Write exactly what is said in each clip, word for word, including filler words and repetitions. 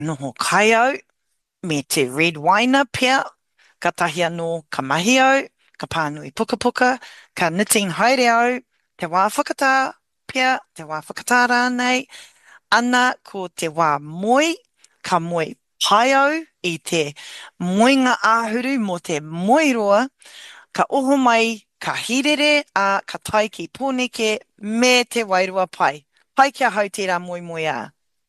noho kai au, me te red wine pia, ka tahi anō ka mahi au, ka pānui puka puka, ka knitting haere au, te wā whakatā pia, te wā whakatā rānei, ana ko te wā moi, ka moi pai au i te moinga āhuru mo te moiroa, ka oho mai, ka hirere, a ka tai ki pōneke me te wairua pai. Pai kia hau tērā moi moi a.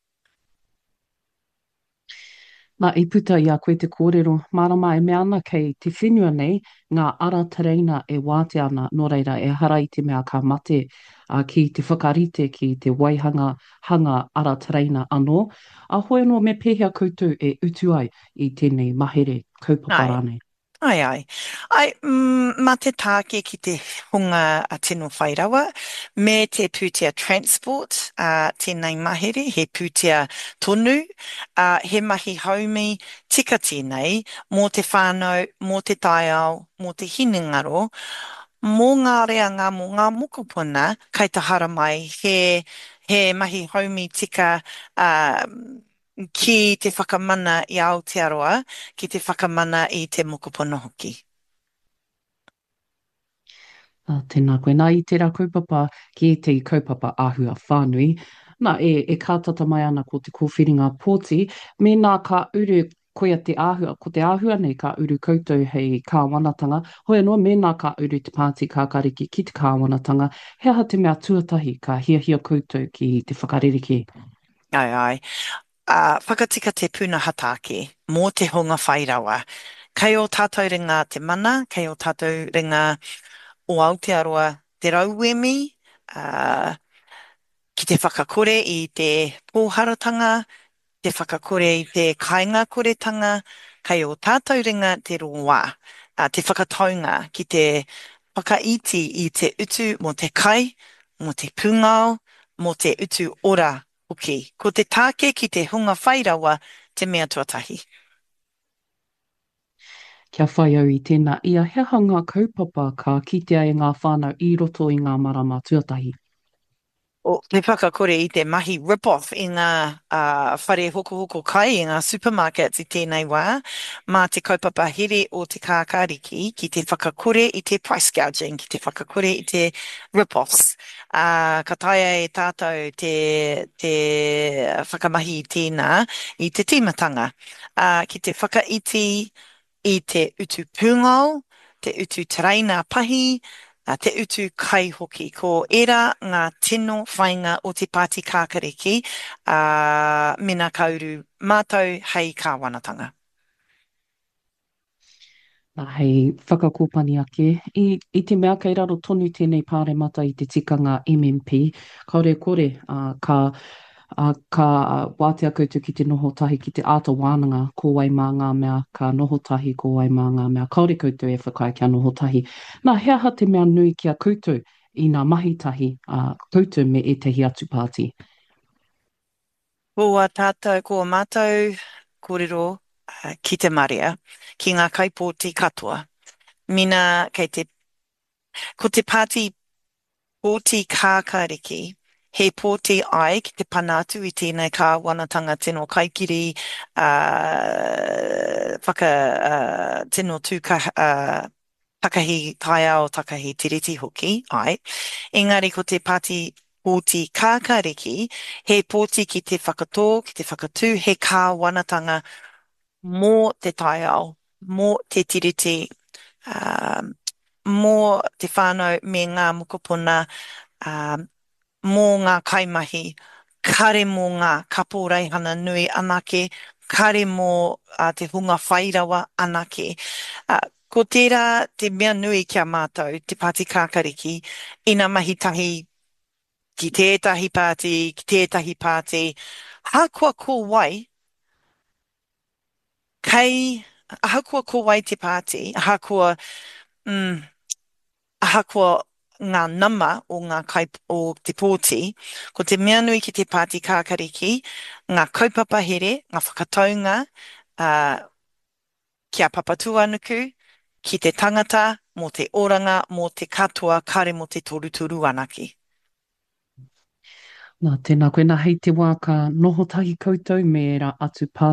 Nā i puta i a koe te kōrero, marama e mea ana kei te whenua nei, ngā ara tereina e wāte ana, nō reira e hara i te mea ka mate uh, ki te whakarite ki te waihanga hanga ara tereina anō. A hoi anō me pēhea koutou e utu ai i tēnei mahere kaupapa Ai, rānei. ai, ai. Ai, mm, ma te tāke ki te hunga a tino whairawa, me te pūtea transport, uh, tēnei mahere, he pūtea tonu, uh, he mahi haumi tika tēnei, mō te whānau, mō te taiao, mō te hinengaro, mō ngā reanga, mō ngā mokopuna, kai te hara mai, he, he mahi haumi tika, uh, ki te whakamana i Aotearoa, ki te whakamana i te mokopuna hoki. Uh, tēnā koe. Nā i tērā kaupapa ki te kaupapa āhua whānui. Nā e, e kātata mai ana ko te kōwhiringa pōti, me nā ka uru koia te āhua, ko te āhua nei ka uru koutou hei kāwanatanga, hoi anō me nā ka uru te pāti kākariki ki te kāwanatanga, he aha te mea tuatahi ka hiahia koutou ki te whakaririki. Ai, ai. Uh, whakatika te puna hataake mō te honga whairawa. Kei o tātou ringa te mana, kei o tātou ringa o Aotearoa te rauemi, uh, ki te whakakore i te pōharatanga, te whakakore i te kāinga koretanga, kei o tātou ringa te roa, uh, te whakataunga ki te whakaiti i te utu mo te kai, mo te pungao, mo te utu ora hoki. Ko te tāke ki te hunga whairawa te mea tuatahi. Kia whai au i tēnā ia he hanga kaupapa ka kitea e ngā whānau i roto i ngā marama tuatahi. O te whakakore i te mahi rip-off i ngā uh, whare hoko hoko kai i ngā supermarkets i tēnei wā, mā te kaupapa here o te kākāriki ki te whakakore i te price gouging, ki te whakakore i te rip-offs. Uh, ka taia e tātou te, te whakamahi i tēnā i te tīmatanga. Uh, ki te whakaiti i te utu pūngao, te utu tereina pahi, a te utu kai hoki. Ko era ngā tino whainga o te pāti kākariki, a mina kauru mātou hei kāwanatanga. Nā hei whakakōpani ake. I, I te mea kei raro tonu tēnei pāre mata i te tikanga M M P, kaore kore uh, ka, uh, ka wātea koutou ki te noho tahi ki te āta wānanga ko wai mā ngā mea, ka noho tahi ko wai mā ngā mea. Kaore koutou e whakai kia noho tahi. Nā hea ha te mea nui kia koutou i ngā mahi tahi uh, koutou me e tehi atu pāti. Ko a tātou, ko a mātou kōrero uh, ki te maria, ki ngā kaipōti katoa. Mina kei te, ko te pāti pōti kākāriki, he pōti ai ki te panatu i tēnei kāwanatanga tino kaikiri, uh, whaka uh, tino tūka, uh, takahi taiao, takahi tiriti hoki, ai. Engari ko te pāti pōti kākāriki, he pōti ki te whakatō, ki te whakatū, he kāwanatanga mō te taiao, mō te tiriti, um, mō te whānau me ngā mokopuna, um, mō ngā kaimahi, kare mō ngā kapo reihana nui anake, kare mō uh, te hunga whairawa anake. Uh, ko tērā te mea nui kia mātou, te pāti kākariki, ina mahi tahi ki tētahi pāti, ki tētahi pāti, hākua ko wai, kei, hākua ko wai te pāti, hākua, mm, hākua ngā nama o ngā kai o te pōti, ko te mea nui ki te pāti kākariki, ngā kaupapa here, ngā whakataunga, uh, kia papatū anuku, ki te tangata, mō te oranga, mō te katoa, kare mō te toruturu anaki. Nā tēnā koe nā hei te wā ka noho tahi koutou me ra atu pā